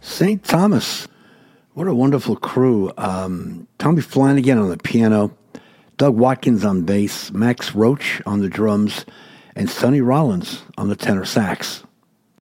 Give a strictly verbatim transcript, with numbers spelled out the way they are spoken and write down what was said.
Saint Thomas. What a wonderful crew. Um, Tommy Flanagan on the piano, Doug Watkins on bass, Max Roach on the drums, and Sonny Rollins on the tenor sax.